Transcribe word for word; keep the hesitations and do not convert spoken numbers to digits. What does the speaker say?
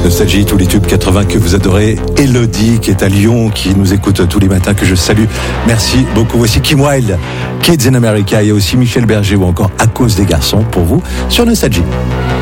Nostalgie, tous les tubes quatre-vingts que vous adorez. Elodie qui est à Lyon, qui nous écoute tous les matins, que je salue. Merci beaucoup. Voici Kim Wilde, Kids in America. Il y a aussi Michel Berger ou encore À cause des garçons pour vous sur Nostalgie.